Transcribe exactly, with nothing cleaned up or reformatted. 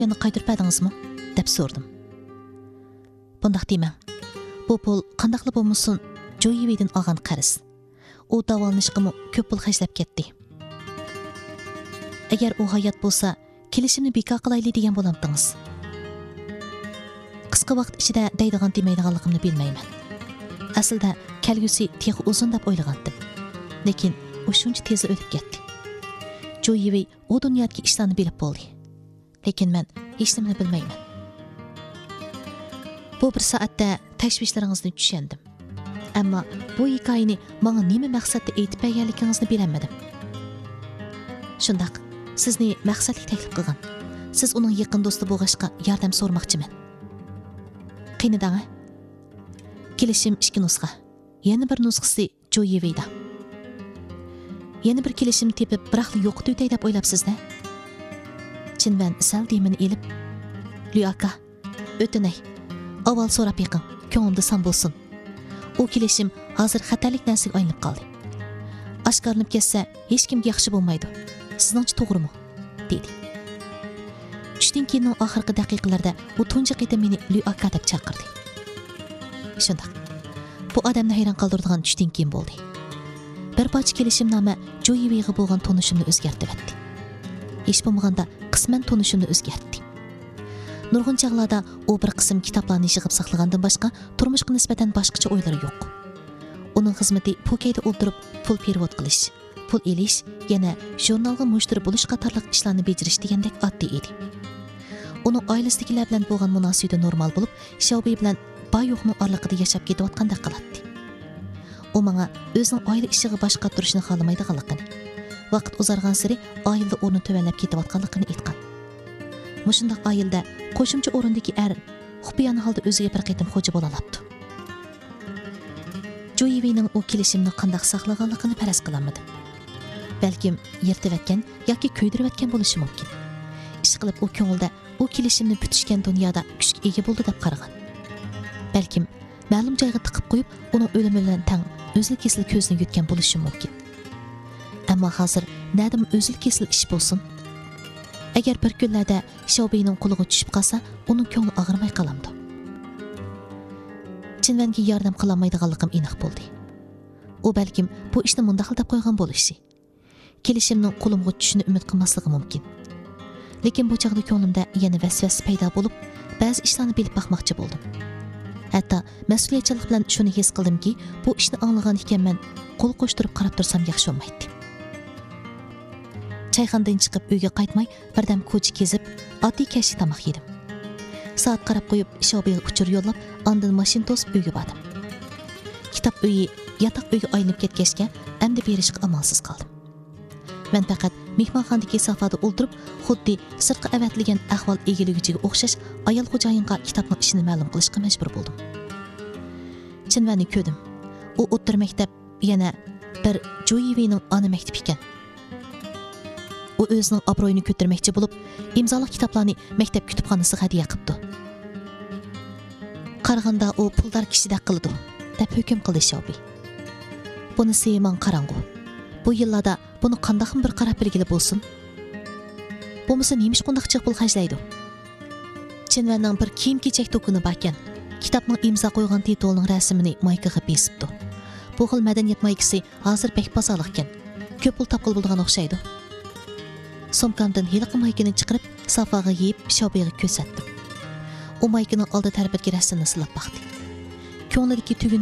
yana qaytarib berdingizmi deb so'radim. Bundaq deyman. Bu pul qandaqla bo'lmasin Joyiveydan olgan qarz. U davolanishqimi ko'p pul xarjlab ketdi. Agar u hayot bo'lsa, kelishimni bekor qilayli degan bo'lamdingiz. Qisqa vaqt ichida deydigan demaydiganligimni bilmayman. Aslida kelgusi tex uzun deb o'ylagandim. Lekin u shuncha tez o'tib ketdi. Joyivey u dunyodagi ishlarni bilib bo'ldi. Lekin men hech nimani bilmayman. Bu bir soatda tashvishlaringizni tushundim. Ammo bu hikoyani menga nima maqsadda aytib berganligingizni bilmadim. Shundaq, sizni maqsadli taklif qilgan. Siz uning yaqin do'sti bo'lg'achqa yordam so'ramoqchiman. Qiynadan. Kelishim ikki nusxa. Yana bir nusxasi Joyiveyda. Yana bir kelishim tepib, biroq yo'qitib o'tay deb o'ylabsiz-da? Chinvan sal demini elib, Lyuaka, o'tinay. Avval so'rab yiqin, ko'nglimda san bo'lsin. U kelishim hozir xatarlik narsaga aylanib qoldi. Oshkorlanib ketsa, hech kimga yaxshi bo'lmaydi. Sizningcha to'g'rimi? dedi. Tushdan keyin oxirgi daqiqalarda u tunji qayta meni Lyuaka deb chaqirdi. Shundaq. Bu odamni hayron qoldiradigan tushdan keyin bo'ldi. Bir parcha kelishimnoma Joyiveyga bo'lgan tonishimni o'zgartirdi. Hech bo'lmaganda qisman tonishimni o'zgartdi. Nurg'un chaqlarda u bir qism kitoblarni yig'ib saqlagandan boshqa turmushga nisbatan boshqacha o'ylari yo'q. Uning xizmati Pokeyda o'ldirib pul perevod qilish, pul elish, yana jurnalga mushtari bo'lish qatorliq ishlarni bajarish degandek oddiy edi. Uning oilasidagilar bilan bo'lgan munosabati normal bo'lib, Shelby bilan bayo'qning oraliqida yashab ketayotgandek qiladi. U menga o'zining oila ishiga bosh qatirishni xohlamaydiganligini, vaqt uzargan sari oilada o'rni tuvanlab ketayotganligini aytgan. Mushundaq oilada qo'shimcha o'rindagi er xufiyan holda o'ziga bir qaytim xo'ja bo'la oladi. Joyiveyning u kelishimni qanday saqlaganligini faraz qilamadim. Balkim yirtib yoki kuydirib bo'lishi mumkin. Ish qilib u ko'ngilda u kelishimni bitishgan dunyoda kuchga ega bo'ldi deb qaragan. Balkim ma'lum joyga tiqib qo'yib, uning o'limi bilan tang o'zil kesil ko'zni yutgan bo'lishi mumkin. Ammo hozir nadim o'zil kesil ish bo'lsin. Agar bir kunlarda Shelby'ning qo'liga tushib qolsa, uning ko'ngli og'rimay qolamdi. Chinvanga yordam qilolmaydiganligim aniq bo'ldi. U balkim bu ishni mundaqil deb qo'ygan bo'lishi. Kelishimning qo'limga tushishini umid qilmasligi mumkin. Lekin bu chaqda ko'nglimda yana vasvas paydo bo'lib, ba'zi ishlarni bilib baxmoqchi bo'ldim. Hatto mas'uliyatchilik bilan shuni his qildimki, bu ishni anglagan ekanman, qo'l qo'shtirib qarab tursam yaxshi bo'lmaydi. Çayxanadan chiqib uyga qaytmay, birdam ko'cha kezib, oddiy kashli tomoq yedim. Soat qarab qo'yib, Shelby'ga uchur yo'llab, ondan mashina to'sib uyga bordim. Kitob uyi yotoq uyga aylanib ketgachga, endi berishga amalsiz qoldim. Men faqat mehmonxonadagi sofada o'ltirib, xuddi sirtqa avatilgan ahvol egiluvchiga o'xshash ayol xo'jayinga kitobning ishini ma'lum qilishga majbur bo'ldim. Chinvani ko'rdim. U o'rta maktab yana bir Joyiveyning ona maktabi ekan. U o'zining obro'yini ko'tarmoqchi bo'lib, imzoliq kitoblarni maktab kutubxonasiga hadiya qildi. Qaraganda u puldor kishidek qildi, deb hukm qildi Shelby. Buni seyman qarang'u. Bu yillarda buni qandaqim bir qarab bilgili bo'lsin. Bo'lmasa nemish qundaq chiq pul xajlaydi. Chinvanning bir kiyim-kechak to'kuni bor ekan. Kitobning imzo qo'ygan titulning rasmini maykaga besibdi. Bu xil madaniyat maykasi hozir pek bozorliq ekan. Ko'p pul topqil bo'lgan o'xshaydi. Somkamdan heliqi maykini chiqarib, safaga yeyib, Shelby'ga ko'rsatdim. U maykining oldi tarafidagi rasmni silab baqdi. Ko'nglidagi tugun